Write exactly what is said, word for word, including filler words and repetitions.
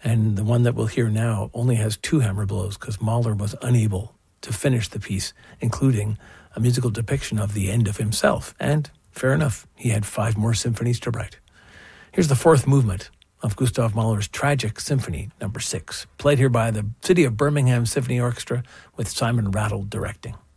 And the one that we'll hear now only has two hammer blows because Mahler was unable to finish the piece, including a musical depiction of the end of himself. And fair enough, he had five more symphonies to write. Here's the fourth movement of Gustav Mahler's Tragic Symphony number six, played here by the City of Birmingham Symphony Orchestra with Simon Rattle directing.